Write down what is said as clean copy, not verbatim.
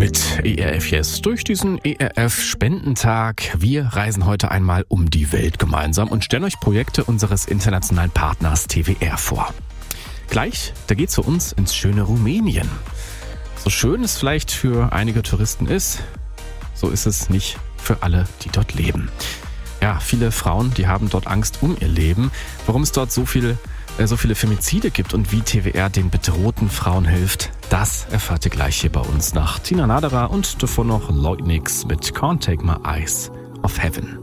Mit ERF Yes durch diesen ERF-Spendentag. Wir reisen heute einmal um die Welt gemeinsam und stellen euch Projekte unseres internationalen Partners TWR vor. Gleich, da geht's für uns ins schöne Rumänien. So schön es vielleicht für einige Touristen ist, so ist es nicht für alle, die dort leben. Ja, viele Frauen, die haben dort Angst um ihr Leben. Warum es dort so viele Femizide gibt und wie TWR den bedrohten Frauen hilft, das erfahrt ihr gleich hier bei uns nach Tina Naderer und davor noch Lloyd Nix mit Can't Take My Eyes Off Heaven.